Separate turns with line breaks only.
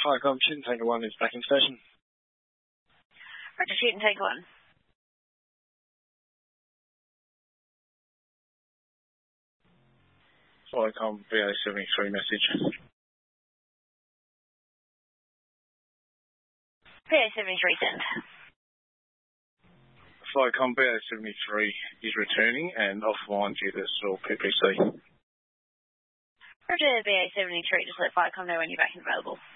Flycom, Shooting Tanker 1 is back in station.
Roger, Shooting Tanker 1.
Flycom, BA73 message.
BA73 sent.
Flycom, BA73 is returning and offline due to store PPC.
Roger, BA73, just let Flycom know when you're back and available.